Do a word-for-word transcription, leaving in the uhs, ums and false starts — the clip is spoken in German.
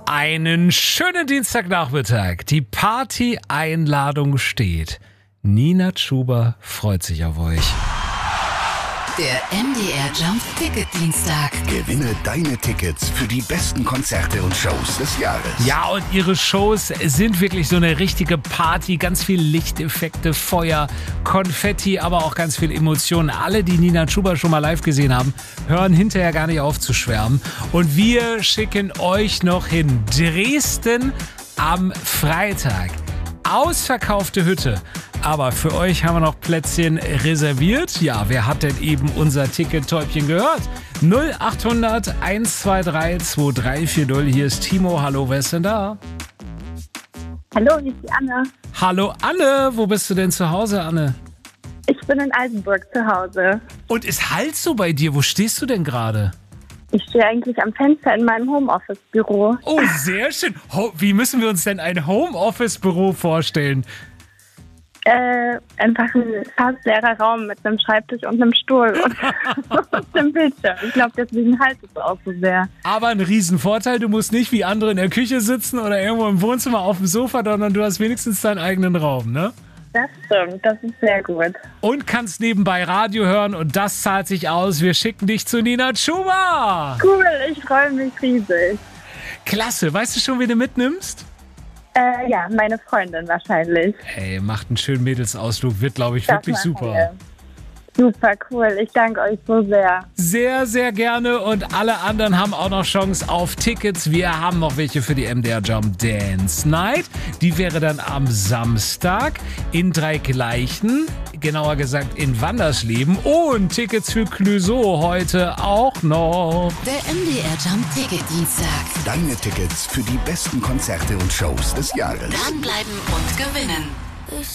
Einen schönen Dienstagnachmittag. Die Party-Einladung steht. Nina Chuba freut sich auf euch. Der M D R Jump Ticket Dienstag. Gewinne deine Tickets für die besten Konzerte und Shows des Jahres. Ja, und ihre Shows sind wirklich so eine richtige Party. Ganz viel Lichteffekte, Feuer, Konfetti, aber auch ganz viel Emotionen. Alle, die Nina Chuba schon mal live gesehen haben, hören hinterher gar nicht auf zu schwärmen. Und wir schicken euch noch hin. Dresden am Freitag. Ausverkaufte Hütte. Aber für euch haben wir noch Plätzchen reserviert. Ja, wer hat denn eben unser Ticket-Täubchen gehört? null acht hundert eins zwei drei zwei drei vier null. Hier ist Timo. Hallo, wer ist denn da? Hallo, hier ist die Anne. Hallo, Anne. Wo bist du denn zu Hause, Anne? Ich bin in Altenburg zu Hause. Und ist halt so bei dir? Wo stehst du denn gerade? Ich stehe eigentlich am Fenster in meinem Homeoffice-Büro. Oh, sehr schön. Ho- Wie müssen wir uns denn ein Homeoffice-Büro vorstellen? Äh, einfach ein fast leerer Raum mit einem Schreibtisch und einem Stuhl und, und einem Bildschirm. Ich glaube, deswegen halt es auch so sehr. Aber ein Riesenvorteil, du musst nicht wie andere in der Küche sitzen oder irgendwo im Wohnzimmer auf dem Sofa, sondern du hast wenigstens deinen eigenen Raum, ne? Das stimmt, das ist sehr gut. Und kannst nebenbei Radio hören und das zahlt sich aus. Wir schicken dich zu Nina Chuba. Cool, ich freue mich riesig. Klasse, weißt du schon, wen du mitnimmst? Äh, ja, meine Freundin wahrscheinlich. Hey, macht einen schönen Mädelsausflug, wird, glaube ich, Das wirklich machen super. wir. Super cool, ich danke euch so sehr. Sehr, sehr gerne und alle anderen haben auch noch Chance auf Tickets. Wir haben noch welche für die M D R Jump Dance Night. Die wäre dann am Samstag in Dreigleichen, genauer gesagt in Wandersleben. Und Tickets für Clouseau heute auch noch. Der M D R Jump Ticket Dienstag. Deine Tickets für die besten Konzerte und Shows des Jahres. Dranbleiben und gewinnen.